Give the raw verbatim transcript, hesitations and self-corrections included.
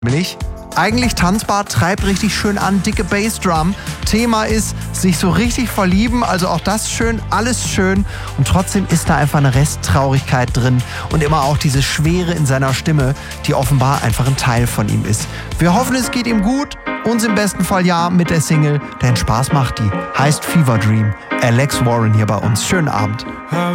Nämlich eigentlich tanzbar, treibt richtig schön an, dicke Bassdrum. Thema ist, sich so richtig verlieben, also auch das schön, alles schön. Und trotzdem ist da einfach eine Resttraurigkeit drin und immer auch diese Schwere in seiner Stimme, die offenbar einfach ein Teil von ihm ist. Wir hoffen, es geht ihm gut, uns im besten Fall ja mit der Single, denn Spaß macht die. Heißt Fever Dream. Alex Warren hier bei uns. Schönen Abend.